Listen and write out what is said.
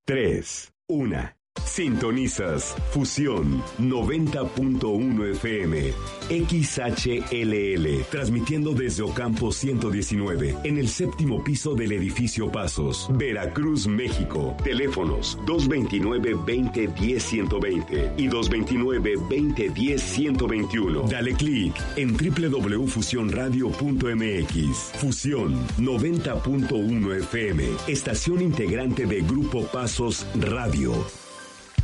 3, 1. Sintonizas Fusión 90.1 FM XHLL, transmitiendo desde Ocampo 119, en el séptimo piso del edificio Pasos, Veracruz, México. Teléfonos 229-2010-120 y 229-2010-121. Dale clic en www.fusionradio.mx. Fusión 90.1 FM, estación integrante de Grupo Pasos Radio.